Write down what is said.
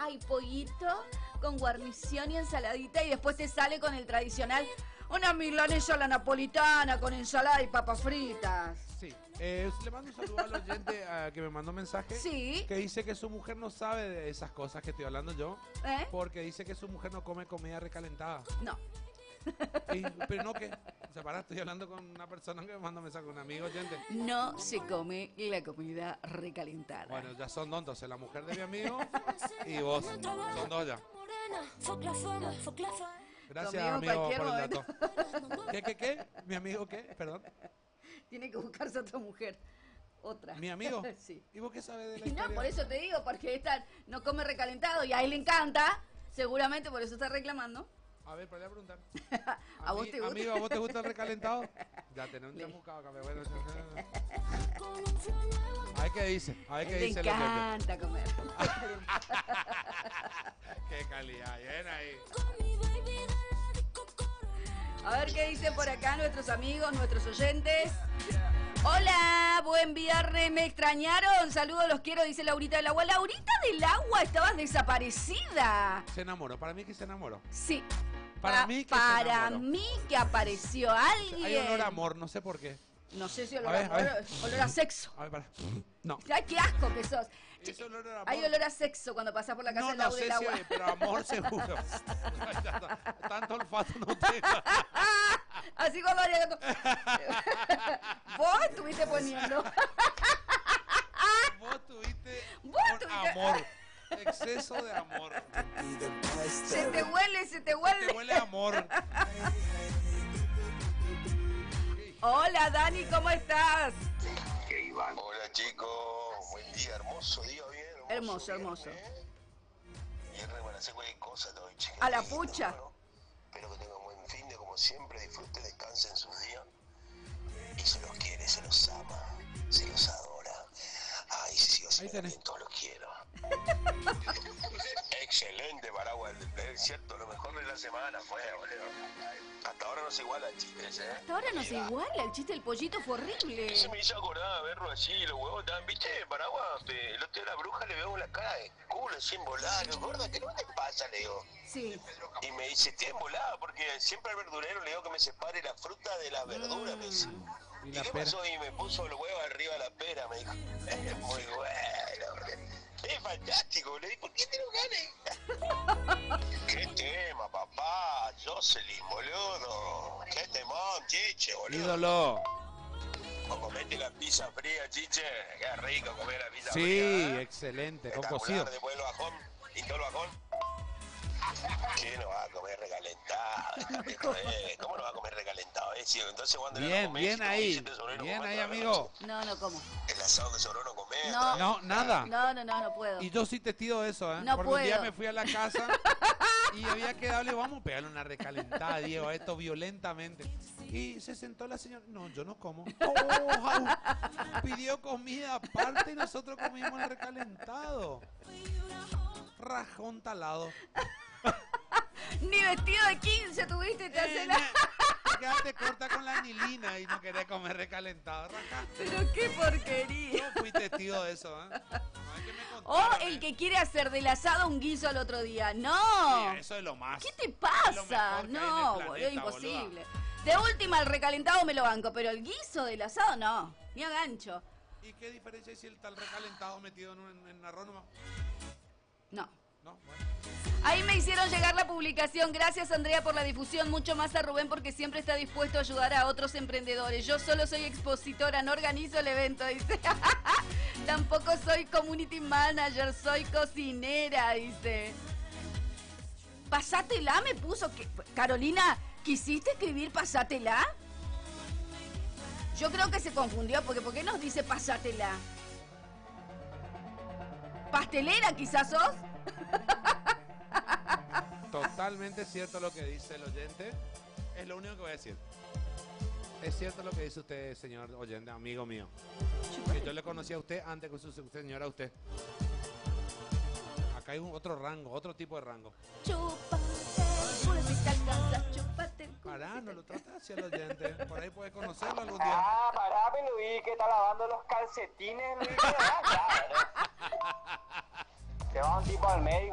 ay, pollito con guarnición y ensaladita, y después te sale con el tradicional, una milanesa a la napolitana con ensalada y papas fritas. Sí, le mando un saludo al oyente que me mandó un mensaje. Sí. Que dice que su mujer no sabe de esas cosas que estoy hablando yo. Porque dice que su mujer no come comida recalentada. No. Pero no, que o sea, pará, estoy hablando con una persona que me mandó un mensaje, un amigo oyente. No se come la comida recalentada. Bueno, ya son dos, entonces la mujer de mi amigo y vos. Son dos ya. Gracias, amigo, por el dato. ¿Qué? ¿Mi amigo qué? Perdón. Tiene que buscarse otra mujer. Otra. ¿Mi amigo? Sí. ¿Y vos qué sabes de la Y historia? no, por eso te digo, porque esta no come recalentado y a él le encanta. Seguramente por eso está reclamando. A ver, para preguntar. ¿A vos te gusta? Amigo, ¿a vos te gusta el recalentado? Ya tenés un chamucado, café. Bueno, a ver qué dice. A ver qué dice. Le encanta comer. Qué calidad, bien ahí. A ver qué dicen por acá nuestros amigos, nuestros oyentes. Hola, buen viernes, ¿me extrañaron? Saludos, los quiero, dice Laurita del Agua. Laurita del Agua, estabas desaparecida. Se enamoró, para mí que se enamoró. Sí. Para mí que se Para enamoró. mí que apareció alguien. Hay olor a amor, no sé por qué. No sé si olor a amor, olor a sexo. A ver, para. No. Ay, qué asco que sos. Ese olor a amor. Hay olor a sexo cuando pasás por la casa No, del Lau del no sé Agua. si, pero amor seguro. Tanto olfato no tengo. Así cuando haría... Vos estuviste poniendo. Vos tuviste amor. Exceso de amor. Se te huele, se te huele. Te huele amor. Hola, Dani, ¿cómo estás? Hola, chicos. Buen día, hermoso día, bien. Hermoso, hermoso. Viernes van a hacer cualquier cosa hoy, chicos. A la pucha. Bueno, espero que tengan buen fin de, como siempre. Disfruten, descansen sus días. Y se los quiere, se los ama, se los adora. Ay, sí, os todos los quiero. Excelente paraguas, es cierto, lo mejor de la semana fue, boludo. Hasta ahora no se iguala el chiste ese, ¿eh? Hasta ahora no se iguala, el chiste del pollito fue horrible. Se me hizo acordar verlo así, los huevos estaban, ¿viste? Paraguas, el otro de la bruja le veo la cara de culo, así embolada, gorda, ¿qué no te pasa? Le digo. Sí. Y me dice, estoy embolada, porque siempre al verdurero le digo que me separe la fruta de las verduras, me dice. ¿Y qué pasó? Y me puso el huevo arriba de la pera, me dijo. Es muy bueno, es fantástico, le dije, ¿por qué te lo ganes? ¿Qué tema, papá? Jocelyn, boludo. ¿Qué temón, chiche, boludo? Ídolo. O comete la pizza fría, chiche. Qué rico comer la pizza Sí, fría. excelente, con cocido. Después el bajón, y todo el bajón. ¿Qué no va a comer recalentado? ¿Cómo no va a comer recalentado? Entonces, cuando bien ahí. Bien ahí, amigo. No, no como. El asado que sobró no comés. No, nada. No puedo. Y yo sí testigo de eso, ¿eh? No porque puedo. un día me fui a la casa y había quedado, le digo, vamos a pegarle una recalentada, Diego, a esto violentamente. Y se sentó la señora, no, yo no como. Oh, pidió comida aparte y nosotros comimos el recalentado. Rajón talado. Ni vestido de 15 tuviste, te hace la... Te quedaste corta con la anilina y no querés comer recalentado. Pero qué porquería. Yo fui testigo de eso, ¿eh? O el que quiere hacer del asado un guiso al otro día. ¡No! Sí, eso es lo más. ¿Qué te pasa? No, boludo, imposible. De última, el recalentado me lo banco, pero el guiso del asado no. Ni a gancho. ¿Y qué diferencia hay si el tal recalentado metido en arroz nomás? No. No, bueno. Ahí me hicieron llegar la publicación. Gracias, Andrea, por la difusión. Mucho más a Rubén porque siempre está dispuesto a ayudar a otros emprendedores. Yo solo soy expositora, no organizo el evento, dice. Tampoco soy community manager, soy cocinera, dice. Pasátela, me puso. Carolina, ¿quisiste escribir pasátela? Yo creo que se confundió porque ¿por qué nos dice pasátela? ¿Pastelera quizás sos? Totalmente cierto lo que dice el oyente. Es lo único que voy a decir. Es cierto lo que dice usted, señor oyente, amigo mío. Que yo le conocí a usted antes que su señora a usted. Acá hay otro rango, otro tipo de rango. Pará, no lo tratas hacia el oyente. Por ahí puedes conocerlo algún día. Ah, pará, Luis, que está lavando los calcetines, Luis. Te va un tipo al médico.